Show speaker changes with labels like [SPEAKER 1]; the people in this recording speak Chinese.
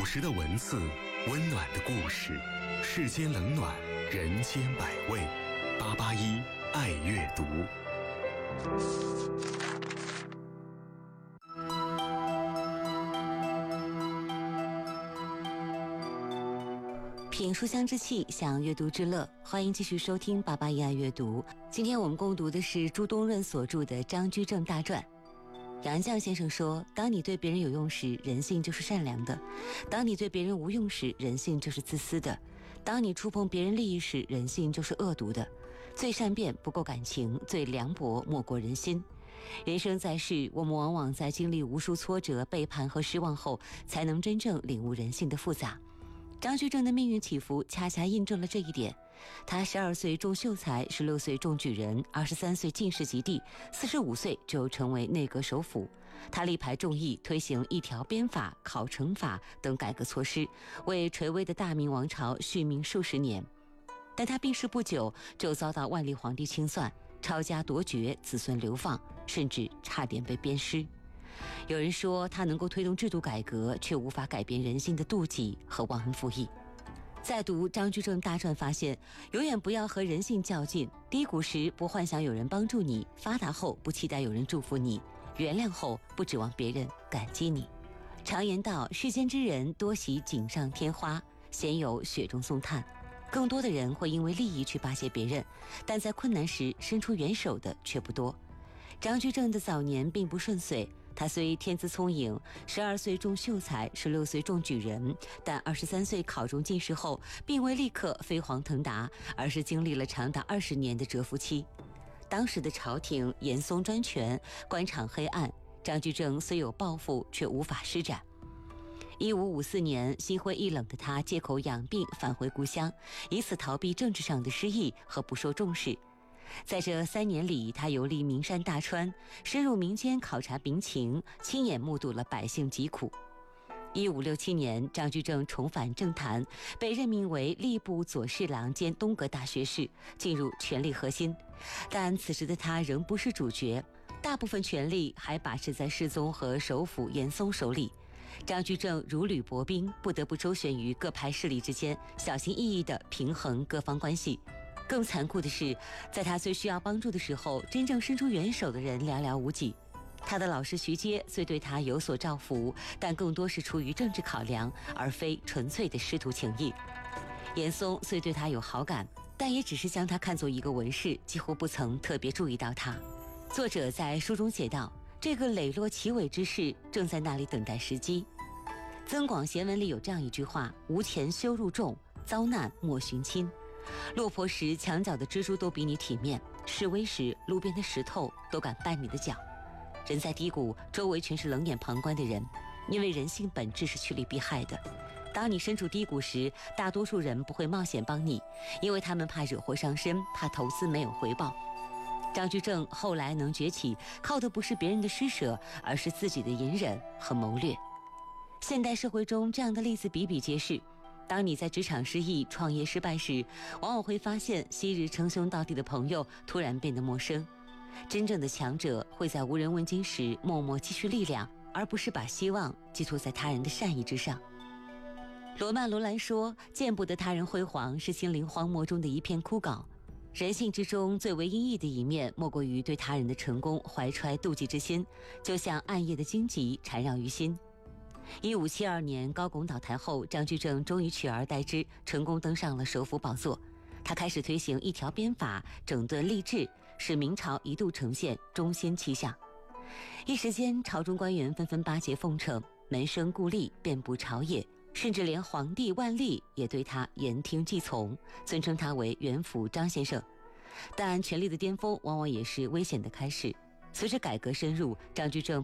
[SPEAKER 1] 朴实的文字，温暖的故事，世间冷暖，人间百味。881爱阅读。
[SPEAKER 2] 品书香之气，享阅读之乐，欢迎继续收听881爱阅读。今天我们共读的是朱东润所著的《张居正大传》。杨绛先生说，当你对别人有用时，人性就是善良的；当你对别人无用时，人性就是自私的；当你触碰别人利益时，人性就是恶毒的。最善变不过感情，最凉薄莫过人心。人生在世，我们往往在经历无数挫折、背叛和失望后，才能真正领悟人性的复杂。张居正的命运起伏恰恰印证了这一点。他12岁中秀才，16岁中举人，23岁进士及第，45岁就成为内阁首辅。他力排众议，推行一条鞭法、考成法等改革措施，为垂危的大明王朝续命数十年。但他病逝不久，就遭到万历皇帝清算，抄家夺爵，子孙流放，甚至差点被鞭尸。有人说他能够推动制度改革，却无法改变人心的妒忌和忘恩负义。在读《张居正大传》发现，永远不要和人性较劲，低谷时不幻想有人帮助你，发达后不期待有人祝福你，原谅后不指望别人感激你。常言道，世间之人多喜锦上添花，鲜有雪中送炭。更多的人会因为利益去巴结别人，但在困难时伸出援手的却不多。张居正的早年并不顺遂，他虽天资聪颖，12岁中秀才，16岁中举人，但23岁考中进士后，并未立刻飞黄腾达，而是经历了长达20年的蛰伏期。当时的朝廷严嵩专权，官场黑暗，张居正虽有抱负，却无法施展。1554年，心灰意冷的他借口养病返回故乡，以此逃避政治上的失意和不受重视。在这3年里，他游历名山大川，深入民间考察民情，亲眼目睹了百姓疾苦。1567年，张居正重返政坛，被任命为吏部左侍郎兼东阁大学士，进入权力核心。但此时的他仍不是主角，大部分权力还把持在世宗和首辅严嵩手里。张居正如履薄冰，不得不周旋于各派势力之间，小心翼翼地平衡各方关系。更残酷的是，在他最需要帮助的时候，真正伸出援手的人寥寥无几。他的老师徐阶虽对他有所照拂，但更多是出于政治考量，而非纯粹的师徒情谊。严嵩虽对他有好感，但也只是将他看作一个文士，几乎不曾特别注意到他。作者在书中写道，这个磊落奇伟之士正在那里等待时机。增广贤文里有这样一句话，无钱羞辱众，遭难莫寻亲。落魄时墙角的蜘蛛都比你体面，示威时路边的石头都敢绊你的脚。人在低谷，周围全是冷眼旁观的人，因为人性本质是趋利避害的。当你身处低谷时，大多数人不会冒险帮你，因为他们怕惹祸上身，怕投资没有回报。张居正后来能崛起，靠的不是别人的施舍，而是自己的隐忍和谋略。现代社会中这样的例子比比皆是。当你在职场失意、创业失败时，往往会发现昔日称兄道弟的朋友突然变得陌生。真正的强者会在无人问津时默默积蓄力量，而不是把希望寄托在他人的善意之上。罗曼·罗兰说，见不得他人辉煌是心灵荒漠中的一片枯槁。人性之中最为阴翳的一面，莫过于对他人的成功怀揣妒忌之心，就像暗夜的荆棘缠绕于心。1572年，高拱倒台后，张居正终于取而代之，成功登上了首辅宝座。他开始推行一条鞭法，整顿吏治，使明朝一度呈现中兴气象。一时间，朝中官员纷纷巴结奉承，门生故吏遍布朝野，甚至连皇帝万历也对他言听计从，尊称他为元辅张先生。但权力的巅峰往往也是危险的开始。随着改革深入，张居正